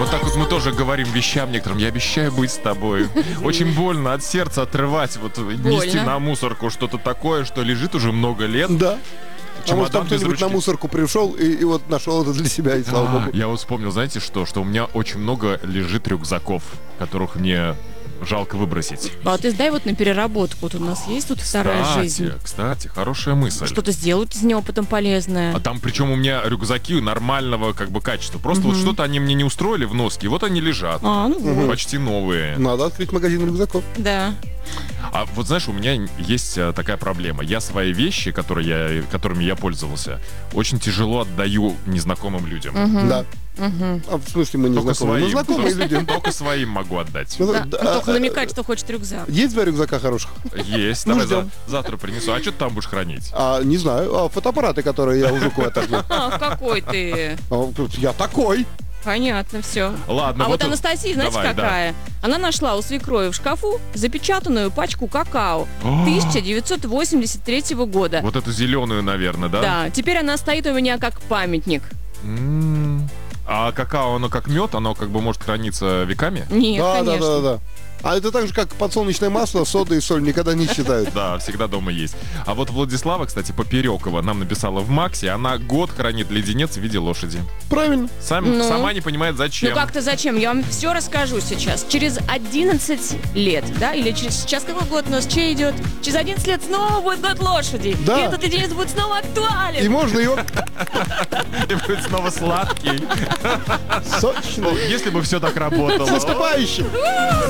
Вот так вот мы тоже говорим вещам некоторым. Я обещаю быть с тобой. Очень больно от сердца отрывать, вот нести на мусорку что-то такое, что лежит уже много лет. Да. А может, там Чемодан без кто-нибудь на ручки. мусорку пришел и вот нашел это для себя, и слава богу. Я вот вспомнил, знаете что? Что у меня очень много лежит рюкзаков, которых мне жалко выбросить. А ты сдай вот на переработку. Вот у нас есть тут вторая жизнь. Кстати, хорошая мысль. Что-то сделают из него потом полезное. А там, причем у меня рюкзаки нормального как бы качества. Просто вот что-то они мне не устроили в носке, вот они лежат. Ну вот. Почти новые. Надо открыть магазин рюкзаков. Да. А вот знаешь, у меня есть такая проблема. Я свои вещи, которыми я пользовался, очень тяжело отдаю незнакомым людям. Да. А в смысле мы не Только знакомы? Мы своим. знакомые люди. Только своим могу отдать. Ну, Да. да, Он только намекает, что хочет рюкзак. Есть два рюкзака хороших? Есть. Ну, Давай ждем. завтра принесу. А что ты там будешь хранить? Не знаю. Фотоаппараты, которые я у Жукова отожгу. Какой ты. Я такой. Понятно, все. Ладно, А вот Анастасия, знаете, давай, да. какая? Она нашла у свекрови в шкафу запечатанную пачку какао О! 1983 года. Вот эту зеленую, наверное, да? Да, теперь она стоит у меня как памятник. А какао, оно как мед, оно как бы может храниться веками? Нет, Да, да, конечно. да. А это так же, как подсолнечное масло, сода и соль никогда не считают. Да, всегда дома есть. А вот Владислава, кстати, Поперекова нам написала в Максе, она год хранит леденец в виде лошади. Правильно. Сама не понимает, зачем. Ну как-то зачем? Я вам все расскажу сейчас. Через 11 лет, да? Или сейчас какой год у нас? Чей идет? Через 11 лет снова будет год лошади. Да. И этот леденец будет снова актуален. И можно его И будет снова сладкий. сочно. Если бы все так работало. С наступающим!